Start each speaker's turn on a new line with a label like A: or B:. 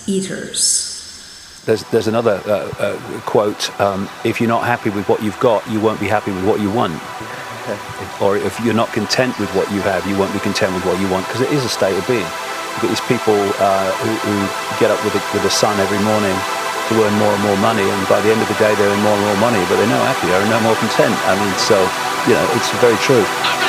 A: eaters.
B: There's another quote, if you're not happy with what you've got, you won't be happy with what you want. Or if you're not content with what you have, you won't be content with what you want, because it is a state of being. You've got these people who get up with the sun every morning to earn more and more money, and by the end of the day they earn more and more money, but they're no happier and no more content. I mean, so, it's very true.